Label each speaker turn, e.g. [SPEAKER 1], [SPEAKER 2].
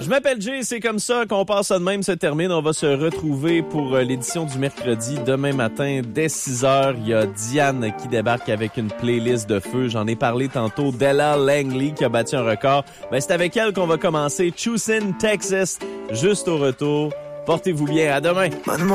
[SPEAKER 1] Je m'appelle Jay, c'est comme ça qu'on passe ça de même, se termine. On va se retrouver pour l'édition du mercredi demain matin dès 6h. Il y a Diane qui débarque avec une playlist de feu. J'en ai parlé tantôt d'Ella Langley qui a battu un record. Ben, c'est avec elle qu'on va commencer. Choosing Texas, juste au retour. Portez-vous bien. À demain.